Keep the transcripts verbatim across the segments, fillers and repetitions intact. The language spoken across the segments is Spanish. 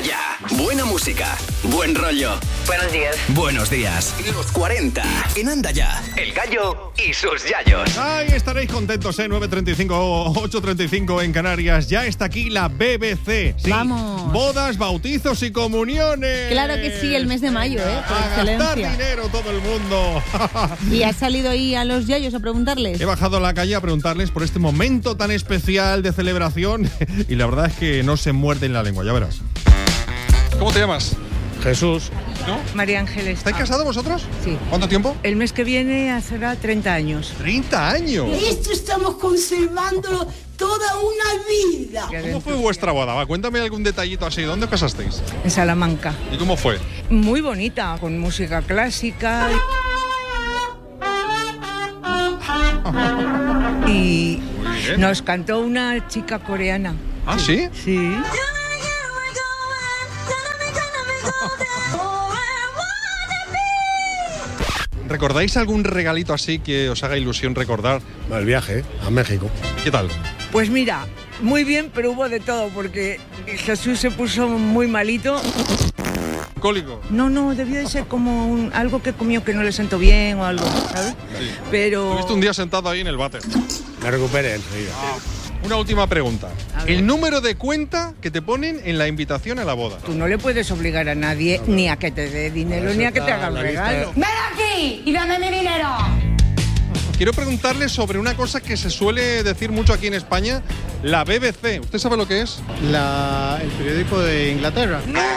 ya. Buena música, buen rollo. Buenos días. Buenos días. Los cuarenta en Anda Ya. El Gallo y sus yayos. Ay, estaréis contentos, ¿eh? nueve treinta y cinco, ocho treinta y cinco en Canarias. Ya está aquí la B B C. Sí. Vamos. Bodas, bautizos y comuniones. Claro que sí, el mes de mayo, ¿eh? Por a excelencia. gastar dinero todo el mundo. ¿Y has salido ahí a los yayos a preguntarles? He bajado a la calle a preguntarles por este momento tan especial de celebración y la verdad es que no se muerden la lengua, ya verás. ¿Cómo te llamas? Jesús. ¿No? María Ángeles. ¿Estáis casados vosotros? Sí. ¿Cuánto tiempo? El mes que viene hacerá treinta años. ¡treinta años! Esto estamos conservándolo toda una vida. ¿Cómo fue vuestra boda? Va, cuéntame algún detallito así. ¿Dónde os casasteis? En Salamanca. ¿Y cómo fue? Muy bonita, con música clásica. Y bien. nos cantó una chica coreana. ¿Ah, sí? Sí. ¿Recordáis algún regalito así que os haga ilusión recordar? El viaje a México. ¿Qué tal? Pues mira, muy bien, pero hubo de todo, porque Jesús se puso muy malito. ¿Cólico? No, no, debió de ser como un- algo que comió que no le sentó bien o algo, ¿sabes? Sí. Pero... Estuviste un día sentado ahí en el váter. Me recuperé enseguida. Una última pregunta. A ver. El número de cuenta que te ponen en la invitación a la boda. Tú no le puedes obligar a nadie ni a que te dé dinero Eso ni a que te está haga un a la vista. regalo. ¡Ven aquí y dame mi dinero! Quiero preguntarle sobre una cosa que se suele decir mucho aquí en España, la B B C. ¿Usted sabe lo que es? La, el periódico de Inglaterra.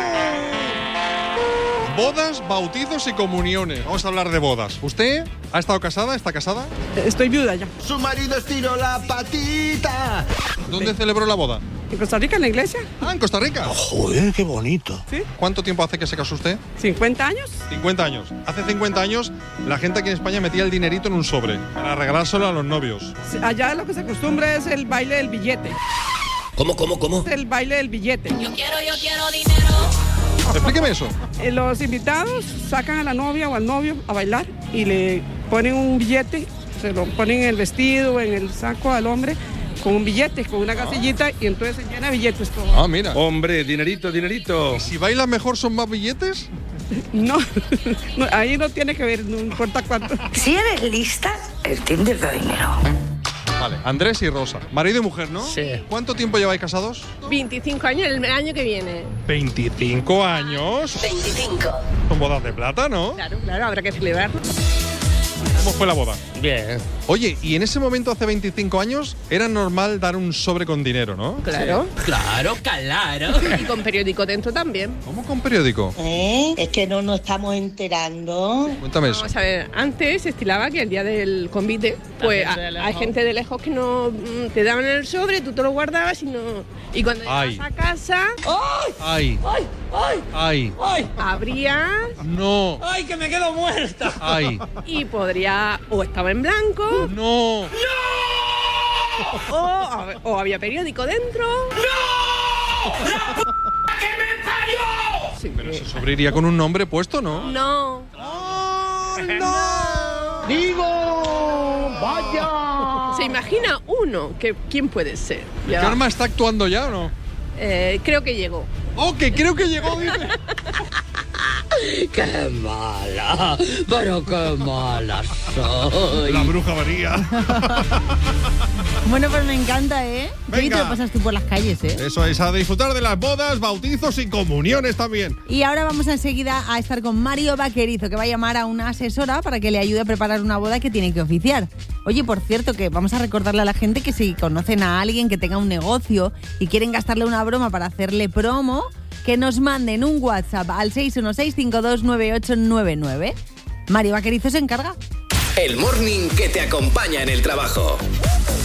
Bodas, bautizos y comuniones. Vamos a hablar de bodas. ¿Usted ha estado casada? ¿Está casada? Estoy viuda ya. Su marido estiró la patita. ¿Dónde celebró la boda? ¿En Costa Rica, en la iglesia? Ah, en Costa Rica. Joder, qué bonito. ¿Cuánto tiempo hace que se casó usted? ¿cincuenta años? cincuenta años. Hace cincuenta años la gente aquí en España metía el dinerito en un sobre para regalárselo a los novios. Allá lo que se acostumbra es el baile del billete. ¿Cómo, cómo, cómo? El baile del billete. Yo quiero, yo quiero dinero. Explíqueme eso. Eh, Los invitados sacan a la novia o al novio a bailar y le ponen un billete, se lo ponen en el vestido, en el saco al hombre, con un billete, con una casillita y entonces se llena de billetes todo. Ah, mira. Hombre, dinerito, dinerito. Si bailas mejor, ¿son más billetes? No, no, ahí no tiene que ver, no importa cuánto. Si eres lista, el Tinder da dinero. Vale, Andrés y Rosa. Marido y mujer, ¿no? Sí. ¿Cuánto tiempo lleváis casados? veinticinco años el año que viene. veinticinco años. veinticinco. Son bodas de plata, ¿no? Claro, claro, habrá que celebrar. ¿Cómo fue la boda? Bien. Oye, y en ese momento, hace veinticinco años, era normal dar un sobre con dinero, ¿no? Claro. Claro, claro. Y con periódico dentro también. ¿Cómo con periódico? ¿Eh? Es que no nos estamos enterando. Cuéntame eso. Vamos a ver, antes se estilaba que el día del convite, pues a- hay gente de lejos que no mm, te daban el sobre, tú te lo guardabas y no. Y cuando Ay. llegas a casa, Ay, ay, abrías no, ¡Ay, que me quedo muerta! ay, y podría. O estaba en blanco, no. o, o había periódico dentro. Sí, Pero ese sobre iría con un nombre puesto, ¿no? No. ¡Digo! ¡Vaya! ¿Se imagina uno? Que, ¿Quién puede ser? Ya. ¿Karma está actuando ya o no? Eh, creo que llegó. ¡Oh, que creo que llegó, dice! ¡Qué mala! ¡Pero qué mala soy! La bruja María. Bueno, pues me encanta, ¿eh? ¿Qué Venga. te lo pasas tú por las calles, eh? Eso es, a disfrutar de las bodas, bautizos y comuniones también. Y ahora vamos enseguida a estar con Mario Vaquerizo, que va a llamar a una asesora para que le ayude a preparar una boda que tiene que oficiar. Oye, por cierto, que vamos a recordarle a la gente que si conocen a alguien que tenga un negocio y quieren gastarle una broma para hacerle promo, que nos manden un WhatsApp al seis uno seis, cinco dos nueve ocho nueve nueve. Mario Vaquerizo se encarga. El morning que te acompaña en el trabajo.